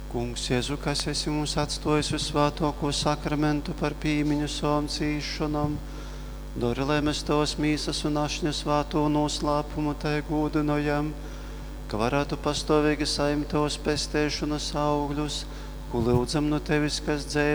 Kungs, Jēzu, kas esi mums atstājis uz svētāko sakramentu par pīmiņu savam cīšanam, dori, lai mēs tavas mīsas un ašņu svēto noslēpumu te gūdinojam, ka varētu pastāvīgi saimt tavas pestēšanas augļus, ko lūdzam no tevis, kas dzēvi